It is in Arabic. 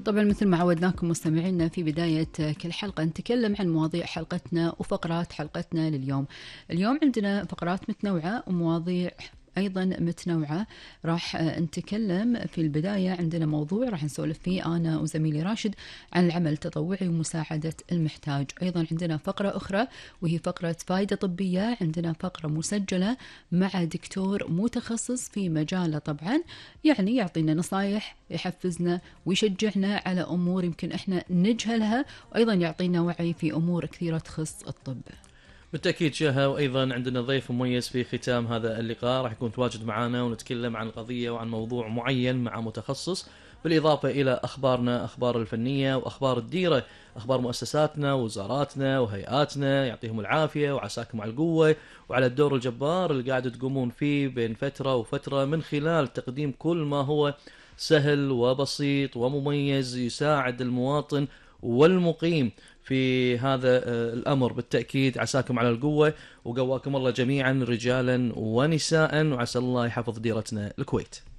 طبعا مثل ما عودناكم مستمعينا في بداية كل حلقة نتكلم عن مواضيع حلقتنا وفقرات حلقتنا لليوم. اليوم عندنا فقرات متنوعة ومواضيع أيضا متنوعة. راح نتكلم في البداية، عندنا موضوع راح نسولف فيه أنا وزميلي راشد عن العمل التطوعي ومساعدة المحتاج. أيضا عندنا فقرة أخرى وهي فقرة فائدة طبية، عندنا فقرة مسجلة مع دكتور متخصص في مجاله، طبعا يعني يعطينا نصايح، يحفزنا ويشجعنا على أمور يمكن إحنا نجهلها، وأيضا يعطينا وعي في أمور كثيرة تخص الطب. بالتأكيد شهى، وأيضا عندنا ضيف مميز في ختام هذا اللقاء راح يكون تواجد معنا ونتكلم عن قضية وعن موضوع معين مع متخصص، بالإضافة إلى أخبارنا، أخبار الفنية وأخبار الديرة، أخبار مؤسساتنا ووزاراتنا وهيئاتنا، يعطيهم العافية وعساكم على القوة وعلى الدور الجبار اللي قاعد تقومون فيه بين فترة وفترة من خلال تقديم كل ما هو سهل وبسيط ومميز يساعد المواطن والمقيم في هذا الأمر. بالتأكيد عساكم على القوة وقواكم الله جميعا رجالا ونساء، وعسى الله يحفظ ديرتنا الكويت.